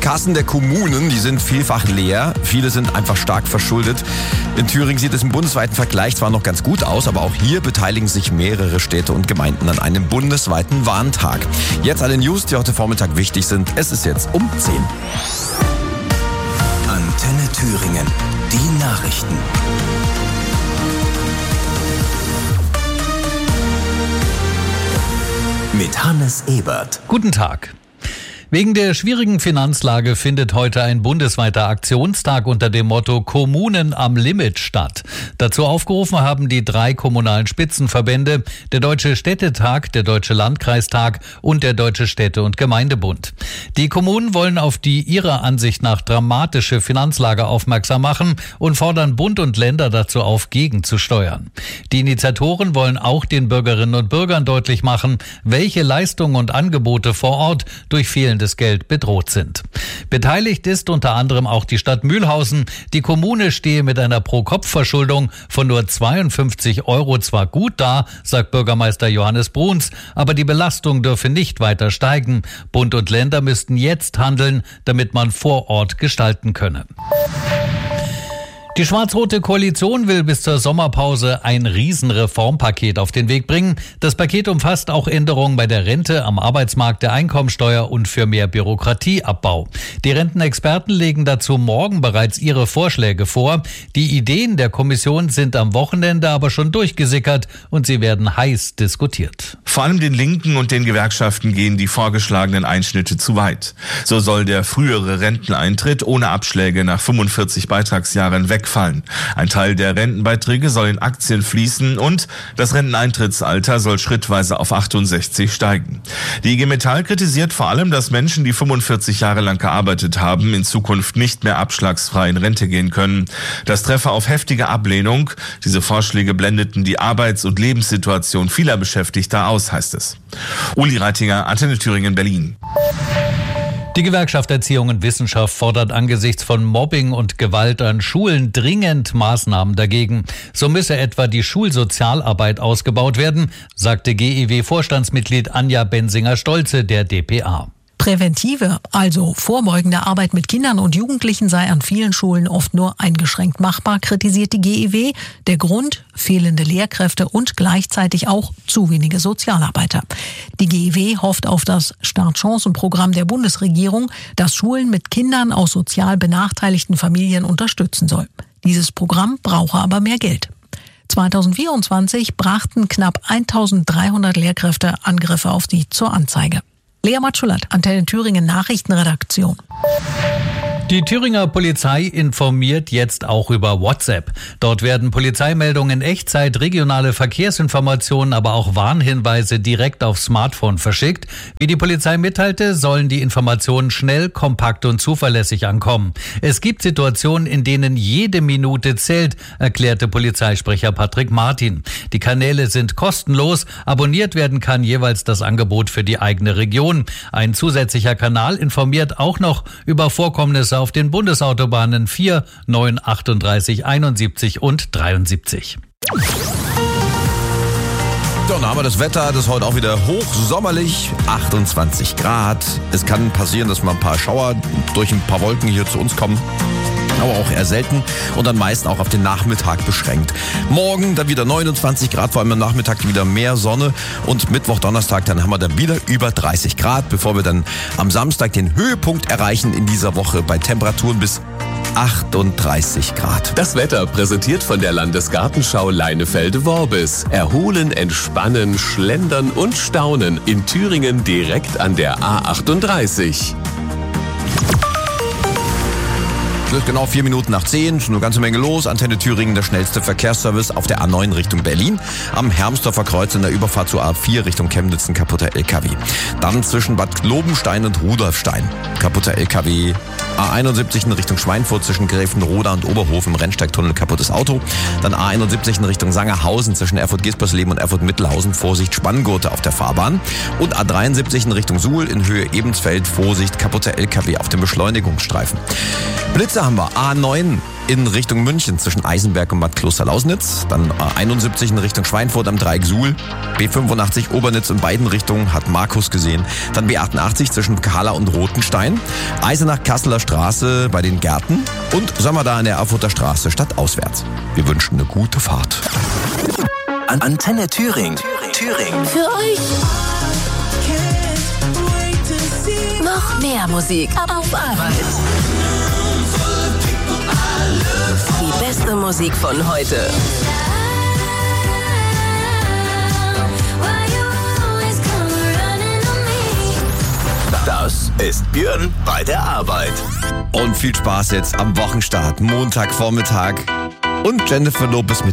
Kassen der Kommunen, die sind vielfach leer. Viele sind einfach stark verschuldet. In Thüringen sieht es im bundesweiten Vergleich zwar noch ganz gut aus, aber auch hier beteiligen sich mehrere Städte und Gemeinden an einem bundesweiten Warntag. Jetzt alle News, die heute Vormittag wichtig sind. Es ist jetzt um 10. Antenne Thüringen, die Nachrichten. Mit Hannes Ebert. Guten Tag. Wegen der schwierigen Finanzlage findet heute ein bundesweiter Aktionstag unter dem Motto Kommunen am Limit statt. Dazu aufgerufen haben die 3 kommunalen Spitzenverbände, der Deutsche Städtetag, der Deutsche Landkreistag und der Deutsche Städte- und Gemeindebund. Die Kommunen wollen auf die ihrer Ansicht nach dramatische Finanzlage aufmerksam machen und fordern Bund und Länder dazu auf, gegenzusteuern. Die Initiatoren wollen auch den Bürgerinnen und Bürgern deutlich machen, welche Leistungen und Angebote vor Ort durch fehlendes Geld bedroht sind. Beteiligt ist unter anderem auch die Stadt Mühlhausen. Die Kommune stehe mit einer Pro-Kopf-Verschuldung von nur 52 € zwar gut da, sagt Bürgermeister Johannes Bruns, aber die Belastung dürfe nicht weiter steigen. Bund und Länder müssten jetzt handeln, damit man vor Ort gestalten könne. Die schwarz-rote Koalition will bis zur Sommerpause ein Riesenreformpaket auf den Weg bringen. Das Paket umfasst auch Änderungen bei der Rente, am Arbeitsmarkt, der Einkommensteuer und für mehr Bürokratieabbau. Die Rentenexperten legen dazu morgen bereits ihre Vorschläge vor. Die Ideen der Kommission sind am Wochenende aber schon durchgesickert und sie werden heiß diskutiert. Vor allem den Linken und den Gewerkschaften gehen die vorgeschlagenen Einschnitte zu weit. So soll der frühere Renteneintritt ohne Abschläge nach 45 Beitragsjahren wegfallen. Ein Teil der Rentenbeiträge soll in Aktien fließen und das Renteneintrittsalter soll schrittweise auf 68 steigen. Die IG Metall kritisiert vor allem, dass Menschen, die 45 Jahre lang gearbeitet haben, in Zukunft nicht mehr abschlagsfrei in Rente gehen können. Das treffe auf heftige Ablehnung. Diese Vorschläge blendeten die Arbeits- und Lebenssituation vieler Beschäftigter aus, heißt es. Uli Reitinger, Antenne Thüringen, Berlin. Die Gewerkschaft Erziehung und Wissenschaft fordert angesichts von Mobbing und Gewalt an Schulen dringend Maßnahmen dagegen. So müsse etwa die Schulsozialarbeit ausgebaut werden, sagte GEW-Vorstandsmitglied Anja Bensinger-Stolze der dpa. Präventive, also vorbeugende Arbeit mit Kindern und Jugendlichen sei an vielen Schulen oft nur eingeschränkt machbar, kritisiert die GEW. Der Grund: fehlende Lehrkräfte und gleichzeitig auch zu wenige Sozialarbeiter. Die GEW hofft auf das Startchancenprogramm der Bundesregierung, das Schulen mit Kindern aus sozial benachteiligten Familien unterstützen soll. Dieses Programm brauche aber mehr Geld. 2024 brachten knapp 1300 Lehrkräfte Angriffe auf sie zur Anzeige. Lea Matschulat, Antenne Thüringen Nachrichtenredaktion. Die Thüringer Polizei informiert jetzt auch über WhatsApp. Dort werden Polizeimeldungen in Echtzeit, regionale Verkehrsinformationen, aber auch Warnhinweise direkt aufs Smartphone verschickt. Wie die Polizei mitteilte, sollen die Informationen schnell, kompakt und zuverlässig ankommen. Es gibt Situationen, in denen jede Minute zählt, erklärte Polizeisprecher Patrick Martin. Die Kanäle sind kostenlos. Abonniert werden kann jeweils das Angebot für die eigene Region. Ein zusätzlicher Kanal informiert auch noch über Vorkommnisse auf den Bundesautobahnen 4, 9, 38, 71 und 73. Ja, dann haben wir das Wetter, das ist heute auch wieder hochsommerlich, 28 Grad. Es kann passieren, dass mal ein paar Schauer durch ein paar Wolken hier zu uns kommen. Aber auch eher selten und dann meist auch auf den Nachmittag beschränkt. Morgen dann wieder 29 Grad, vor allem am Nachmittag wieder mehr Sonne und Mittwoch, Donnerstag, dann haben wir dann wieder über 30 Grad, bevor wir dann am Samstag den Höhepunkt erreichen in dieser Woche bei Temperaturen bis 38 Grad. Das Wetter präsentiert von der Landesgartenschau Leinefelde-Worbis. Erholen, entspannen, schlendern und staunen in Thüringen direkt an der A38. Es ist genau 4 Minuten nach 10, schon eine ganze Menge los. Antenne Thüringen, der schnellste Verkehrsservice auf der A9 Richtung Berlin. Am Hermsdorfer Kreuz in der Überfahrt zur A4 Richtung Chemnitz ein kaputter LKW. Dann zwischen Bad Lobenstein und Rudolfstein. Kaputter LKW. A71 in Richtung Schweinfurt zwischen Gräfenroda und Oberhof im Rennsteigtunnel kaputtes Auto. Dann A71 in Richtung Sangerhausen zwischen Erfurt-Gespersleben und Erfurt-Mittelhausen. Vorsicht, Spanngurte auf der Fahrbahn. Und A73 in Richtung Suhl in Höhe Ebensfeld. Vorsicht, kaputter LKW auf dem Beschleunigungsstreifen. Blitzer Heute haben wir A9 in Richtung München zwischen Eisenberg und Bad Kloster-Lausnitz. Dann A71 in Richtung Schweinfurt am Dreieck Suhl. B85 Obernitz in beiden Richtungen, hat Markus gesehen. Dann B88 zwischen Kahla und Rothenstein. Eisenach-Kasseler Straße bei den Gärten. Und Sommerda an der Erfurter Straße stadtauswärts. Wir wünschen eine gute Fahrt. Antenne Thüringen. Für euch noch mehr Musik auf Arbeit. Die beste Musik von heute. Das ist Björn bei der Arbeit. Und viel Spaß jetzt am Wochenstart, Montagvormittag. Und Jennifer Lopez mit